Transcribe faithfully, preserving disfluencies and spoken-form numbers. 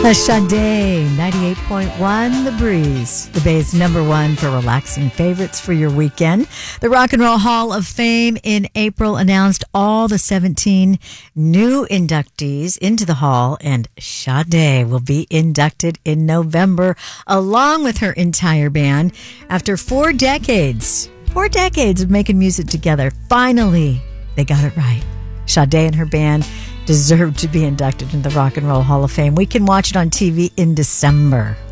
Sade, ninety-eight point one, The Breeze. The Bay's number one for relaxing favorites for your weekend. The Rock and Roll Hall of Fame in April announced all the seventeen new inductees into the hall, and Sade will be inducted in November along with her entire band. After four decades, four decades of making music together, finally they got it right. Sade and her band deserve to be inducted into the Rock and Roll Hall of Fame. We can watch it on T V in December.